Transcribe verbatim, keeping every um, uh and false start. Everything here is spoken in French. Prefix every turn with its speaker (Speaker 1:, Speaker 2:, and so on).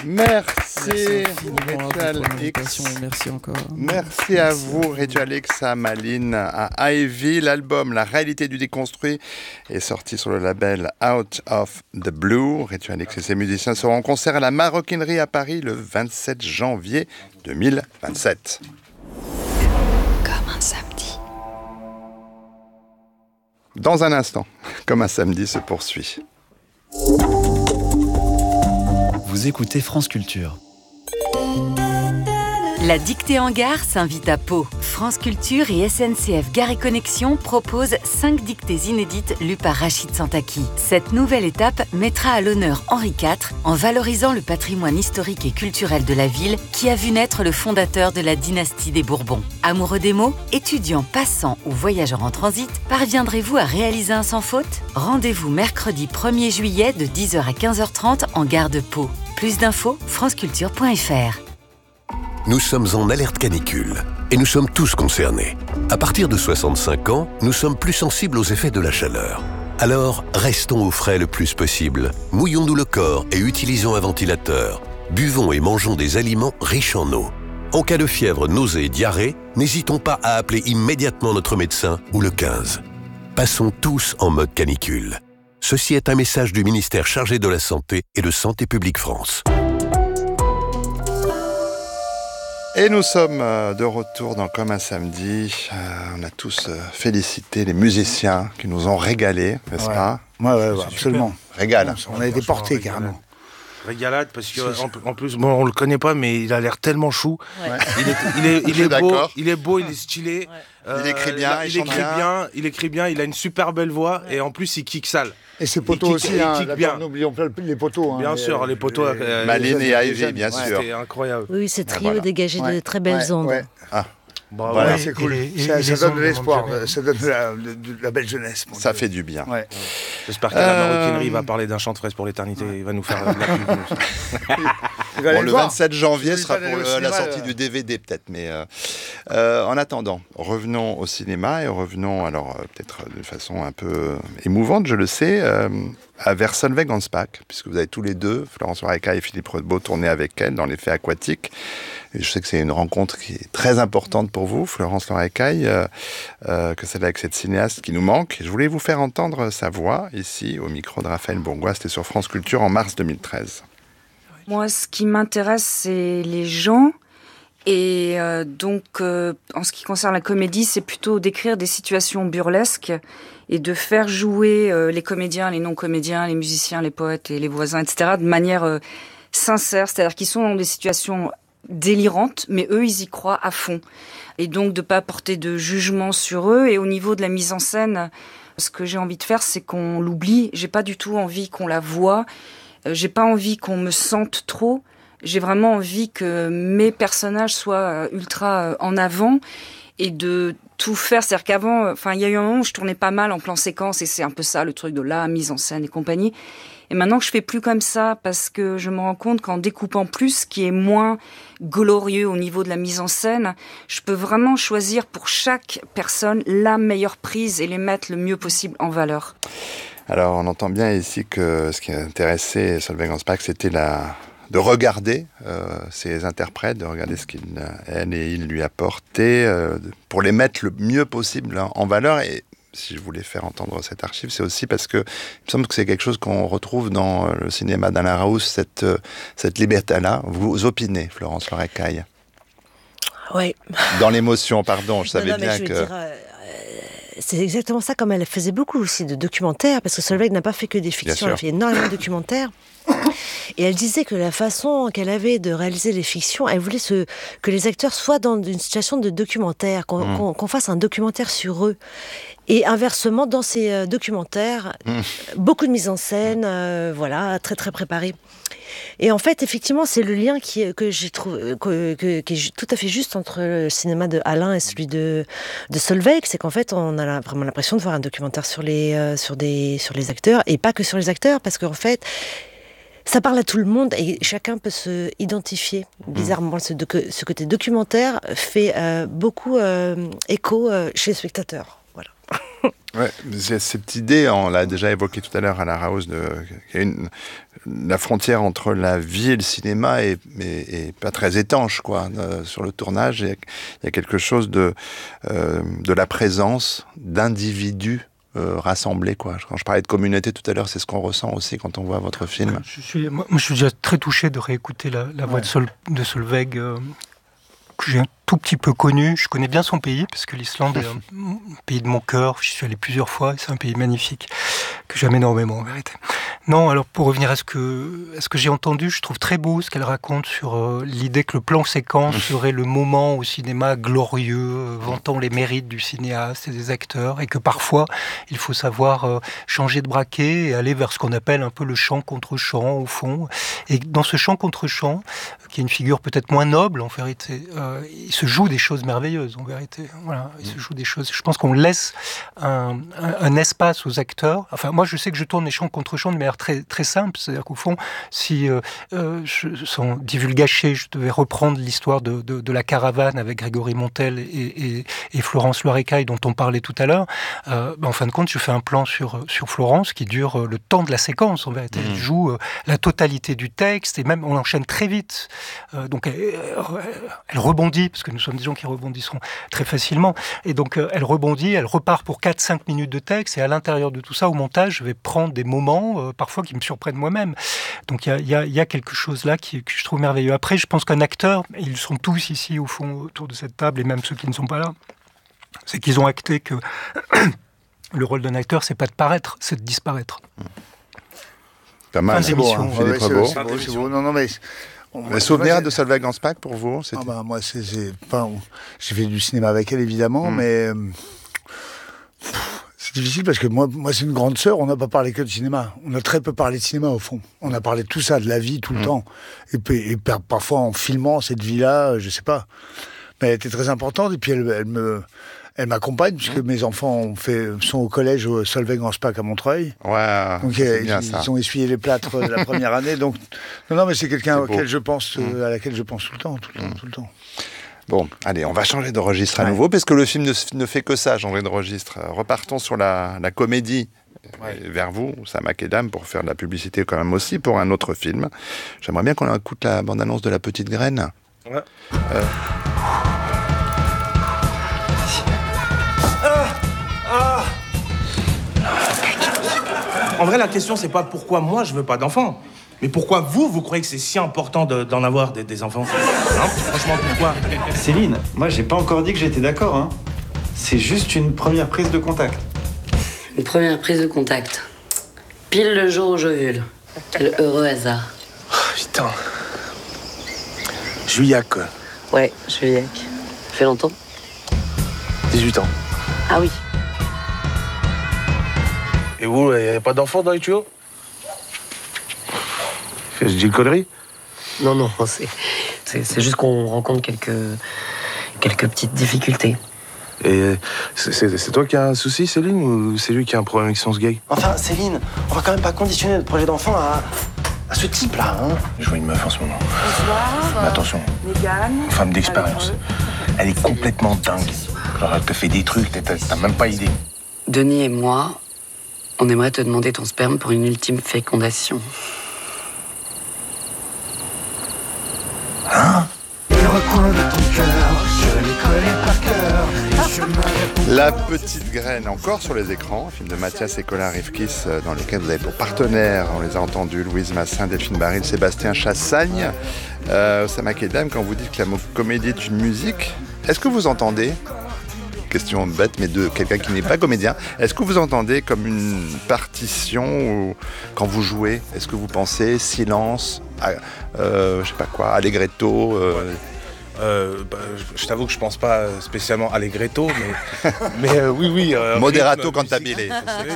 Speaker 1: Merci, Ritual X.
Speaker 2: Merci encore.
Speaker 1: Merci à vous, Ritual X, à Malines, à Ivy. L'album La réalité du déconstruit est sorti sur le label Out of the Blue. Ritual X et ses musiciens seront en concert à la Maroquinerie à Paris le vingt-sept janvier deux mille vingt-sept.
Speaker 3: Comme un samedi.
Speaker 1: Dans un instant, Comme un samedi se poursuit.
Speaker 4: Vous écoutez France Culture.
Speaker 5: La dictée en gare s'invite à Pau. France Culture et S N C F Gare et Connexion proposent cinq dictées inédites lues par Rachid Santaki. Cette nouvelle étape mettra à l'honneur Henri quatre en valorisant le patrimoine historique et culturel de la ville qui a vu naître le fondateur de la dynastie des Bourbons. Amoureux des mots, étudiants, passants ou voyageurs en transit, parviendrez-vous à réaliser un sans faute ? Rendez-vous mercredi premier juillet de dix heures à quinze heures trente en gare de Pau. Plus d'infos, franceculture point f r.
Speaker 6: Nous sommes en alerte canicule et nous sommes tous concernés. À partir de soixante-cinq ans, nous sommes plus sensibles aux effets de la chaleur. Alors, restons au frais le plus possible. Mouillons-nous le corps et utilisons un ventilateur. Buvons et mangeons des aliments riches en eau. En cas de fièvre, nausées et diarrhée, n'hésitons pas à appeler immédiatement notre médecin ou le quinze. Passons tous en mode canicule. Ceci est un message du ministère chargé de la Santé et de Santé publique France.
Speaker 1: Et nous sommes de retour dans Comme un samedi. Euh, on a tous félicité les musiciens qui nous ont régalés, n'est-ce
Speaker 7: ouais.
Speaker 1: pas ?
Speaker 7: Ouais, ouais, ouais absolument.
Speaker 1: Régal.
Speaker 7: On a été portés carrément.
Speaker 8: Régalade, parce qu'en en plus, bon, on le connaît pas, mais il a l'air tellement chou. Ouais. Il est, il est, il est beau, il est beau, il est stylé. Ouais.
Speaker 1: Euh, il écrit bien, il,
Speaker 8: il écrit bien. bien. Il écrit bien, il a une super belle voix, ouais. Et en plus, il kick sale.
Speaker 7: Et ses poteaux aussi,
Speaker 8: il
Speaker 7: hein,
Speaker 8: kick bien.
Speaker 7: N'oublions pas les poteaux. Hein,
Speaker 8: bien
Speaker 7: les,
Speaker 8: sûr, les poteaux.
Speaker 7: Les,
Speaker 8: euh,
Speaker 1: Malines et Ivy, bien
Speaker 8: ouais,
Speaker 1: sûr.
Speaker 8: C'était incroyable.
Speaker 9: Oui, ce trio
Speaker 1: voilà.
Speaker 9: dégageait ouais. de très belles
Speaker 7: ouais,
Speaker 9: ondes.
Speaker 7: Ouais.
Speaker 1: Ah.
Speaker 7: Bon, voilà, ouais, c'est cool.
Speaker 10: Et, et,
Speaker 7: ça,
Speaker 10: et
Speaker 7: ça donne de
Speaker 10: ondes,
Speaker 7: l'espoir, ça donne de la, de, de la belle jeunesse.
Speaker 1: Ça
Speaker 7: Dieu.
Speaker 1: fait du bien.
Speaker 7: Ouais.
Speaker 8: J'espère qu'à la Maroquinerie, il va parler d'un chant de fraise pour l'éternité. Ouais. Il va nous faire la pub.
Speaker 1: Bon, le vingt-sept janvier
Speaker 7: je
Speaker 1: sera pour le, cinéma, la sortie euh... du D V D peut-être, mais euh, euh, en attendant, revenons au cinéma et revenons alors euh, peut-être de façon un peu émouvante, je le sais, euh, vers Solveig Hansbach, puisque vous avez tous les deux, Florence Loirecaille et Philippe Rodbeau, tourné avec elle dans Les Faits aquatiques. Et je sais que c'est une rencontre qui est très importante pour vous, Florence Loirecaille, euh, euh, que celle avec cette cinéaste qui nous manque. Je voulais vous faire entendre sa voix ici au micro de Raphaël Bourgois, c'était sur France Culture en mars deux mille treize.
Speaker 11: Moi, ce qui m'intéresse, c'est les gens. Et euh, donc, euh, en ce qui concerne la comédie, c'est plutôt d'écrire des situations burlesques et de faire jouer euh, les comédiens, les non-comédiens, les musiciens, les poètes et les voisins, et cetera, de manière euh, sincère. C'est-à-dire qu'ils sont dans des situations délirantes, mais eux, ils y croient à fond. Et donc, de pas porter de jugement sur eux. Et au niveau de la mise en scène, ce que j'ai envie de faire, c'est qu'on l'oublie. J'ai pas du tout envie qu'on la voie. J'ai pas envie qu'on me sente trop. J'ai vraiment envie que mes personnages soient ultra en avant et de tout faire. C'est-à-dire qu'avant, enfin, il y a eu un moment où je tournais pas mal en plan séquence et c'est un peu ça, le truc de la mise en scène et compagnie. Et maintenant que je fais plus comme ça parce que je me rends compte qu'en découpant plus, ce qui est moins glorieux au niveau de la mise en scène, je peux vraiment choisir pour chaque personne la meilleure prise et les mettre le mieux possible en valeur.
Speaker 1: Alors, on entend bien ici que ce qui intéressait Solveig Hansbach, c'était la... de regarder euh, ces interprètes, de regarder ce qu'elle et il lui apportaient, euh, pour les mettre le mieux possible hein, en valeur. Et si je voulais faire entendre cette archive, c'est aussi parce que il me semble que c'est quelque chose qu'on retrouve dans le cinéma d'Alain Raoult, cette, cette liberté-là. Vous opinez, Florence Loirecaille ?
Speaker 9: Oui.
Speaker 1: Dans l'émotion, pardon, je savais non, non, bien
Speaker 9: je
Speaker 1: que...
Speaker 9: Dire, euh, c'est exactement ça, comme elle faisait beaucoup aussi de documentaires, parce que Solveig n'a pas fait que des fictions, elle a fait énormément de documentaires. Et elle disait que la façon qu'elle avait de réaliser les fictions, elle voulait se, que les acteurs soient dans une situation de documentaire, qu'on, mmh. qu'on, qu'on fasse un documentaire sur eux. Et inversement, dans ces euh, documentaires, mmh. beaucoup de mise en scène, euh, voilà, très très préparée. Et en fait, effectivement, c'est le lien qui, que j'ai trouvé, que, que, qui est tout à fait juste entre le cinéma de Alain et celui de, de Solveig, c'est qu'en fait, on a vraiment l'impression de voir un documentaire sur les, euh, sur des, sur les acteurs, et pas que sur les acteurs, parce qu'en fait, ça parle à tout le monde et chacun peut se identifier. Bizarrement, ce, ce côté documentaire fait euh, beaucoup euh, écho euh, chez les spectateurs. Voilà.
Speaker 1: Ouais, cette idée, on l'a déjà évoqué tout à l'heure à la House, de, une, la frontière entre la vie et le cinéma est, est, est pas très étanche, quoi. Euh, sur le tournage, il y, y a quelque chose de, euh, de la présence d'individus euh, rassemblés, quoi. Quand je parlais de communauté tout à l'heure, c'est ce qu'on ressent aussi quand on voit votre film.
Speaker 2: Je suis, moi, je suis déjà très touché de réécouter la, la voix ouais. de, Sol, de Solveig, euh, que j'ai un tout petit peu connu. Je connais bien son pays, parce que l'Islande est un pays de mon cœur. J'y suis allé plusieurs fois, et c'est un pays magnifique, que j'aime énormément, en vérité. Non, alors pour revenir à ce que, à ce que j'ai entendu, je trouve très beau ce qu'elle raconte sur euh, l'idée que le plan séquence serait le moment au cinéma glorieux, euh, vantant les mérites du cinéaste et des acteurs, et que parfois, il faut savoir euh, changer de braquet et aller vers ce qu'on appelle un peu le chant contre chant, au fond. Et dans ce chant contre chant, qui est une figure peut-être moins noble, en vérité, euh, il se joue des choses merveilleuses, en vérité. Voilà, il se joue des choses. Je pense qu'on laisse un, un, un espace aux acteurs. Enfin, moi, je sais que je tourne les chants contre chants de manière très, très simple. C'est-à-dire qu'au fond, si, euh, euh, je, sans divulgacher, je devais reprendre l'histoire de, de, de la caravane avec Grégory Montel et, et, et Florence Loirecaille, dont on parlait tout à l'heure, euh, ben, en fin de compte, je fais un plan sur, sur Florence qui dure le temps de la séquence, en vérité. Elle joue euh, la totalité du texte, et même, on enchaîne très vite. Euh, donc, elle, elle rebondit, parce que nous sommes des gens qui rebondisseront très facilement. Et donc, euh, elle rebondit, elle repart pour quatre à cinq minutes de texte, et à l'intérieur de tout ça, au montage, je vais prendre des moments, euh, parfois, qui me surprennent moi-même. Donc, il y a, y, y a quelque chose là qui, que je trouve merveilleux. Après, je pense qu'un acteur, ils sont tous ici, au fond, autour de cette table, et même ceux qui ne sont pas là, c'est qu'ils ont acté que le rôle d'un acteur, c'est pas de paraître, c'est de disparaître.
Speaker 1: Pas mal, c'est beau, hein.
Speaker 7: Ouais, c'est beau, c'est beau, c'est beau. Non, non, mais...
Speaker 1: Le souvenir de Solveig Hansbach pour vous,
Speaker 7: ah bah, moi, c'est, c'est, enfin, j'ai fait du cinéma avec elle évidemment, mm. mais euh, c'est difficile parce que moi, moi, c'est une grande sœur. On n'a pas parlé que de cinéma. On a très peu parlé de cinéma au fond. On a parlé de tout ça, de la vie tout le mm. temps, et, et, et parfois en filmant cette vie-là, je sais pas. Mais elle était très importante et puis elle, elle me Elle m'accompagne, puisque mmh. mes enfants ont fait, sont au collège au Solveig Hansbach à Montreuil.
Speaker 1: Ouais,
Speaker 7: donc ils, bien, ils, ils ont essuyé les plâtres de la première année. Donc, non, non, mais c'est quelqu'un c'est auquel je pense, mmh. à laquelle je pense tout le temps, tout le temps, mmh. tout le temps.
Speaker 1: Bon, allez, on va changer de registre à ouais. nouveau, parce que le film ne, ne fait que ça, changer de registre. Repartons sur la, la comédie. Ouais. Vers vous, Sama Kedam, pour faire de la publicité quand même aussi pour un autre film. J'aimerais bien qu'on écoute la bande-annonce de La Petite Graine.
Speaker 8: Ouais.
Speaker 1: Euh,
Speaker 8: Ah. En vrai, la question, c'est pas pourquoi moi je veux pas d'enfants, mais pourquoi vous, vous croyez que c'est si important de, d'en avoir des, des enfants. Non, franchement, pourquoi?
Speaker 10: Céline, moi j'ai pas encore dit que j'étais d'accord, hein. C'est juste une première prise de contact.
Speaker 12: Une première prise de contact. Pile le jour où j'ovule. Quel heureux hasard.
Speaker 8: Oh, putain. Juillac.
Speaker 12: Ouais, Juillac. Fait longtemps?
Speaker 8: dix-huit ans.
Speaker 12: Ah oui.
Speaker 8: Et vous, il n'y a pas d'enfant dans les tuyaux? Je dis une connerie?
Speaker 12: Non, non, c'est, c'est, c'est juste qu'on rencontre quelques, quelques petites difficultés.
Speaker 8: Et c'est, c'est, c'est toi qui as un souci, Céline, ou c'est lui qui a un problème avec son gay?
Speaker 13: Enfin, Céline, on va quand même pas conditionner notre projet d'enfant à, à ce type-là, hein?
Speaker 8: Je vois une meuf en ce moment.
Speaker 11: Bonsoir.
Speaker 8: Mais attention,
Speaker 11: Mégane.
Speaker 8: Une femme d'expérience. Elle est complètement dingue. Alors elle te fait des trucs, t'as, t'as même pas idée.
Speaker 12: Denis et moi, on aimerait te demander ton sperme pour une ultime fécondation.
Speaker 8: Hein?
Speaker 1: La Petite Graine, encore sur les écrans, film de Mathias Ecola Rivkis, dans lequel vous avez pour partenaires, on les a entendus, Louise Massin, Delphine Baril, Sébastien Chassagne. Euh, Sama Kedam, quand vous dites que la comédie est une musique, est-ce que vous entendez, question bête, mais de quelqu'un qui n'est pas comédien, est-ce que vous entendez comme une partition ou quand vous jouez? Est-ce que vous pensez silence, à, euh, je sais pas quoi, allegretto euh...
Speaker 8: Euh, bah, je, je t'avoue que je pense pas spécialement allegretto, mais, mais euh, oui, oui. Euh,
Speaker 1: Moderato cantabile.